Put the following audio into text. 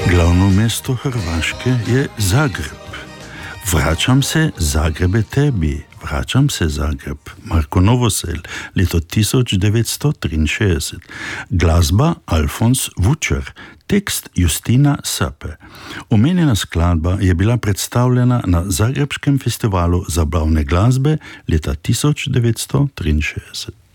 Glavno mesto Hrvaške je Zagreb. Vračam se, Zagrebe, tebi. Vračam se, Zagreb. Marko Novosel, leto 1963. Glasba Alfons Vučer. Tekst Justina Sape. Omenjena skladba je bila predstavljena na Zagrebskem festivalu zabavne glasbe leta 1963.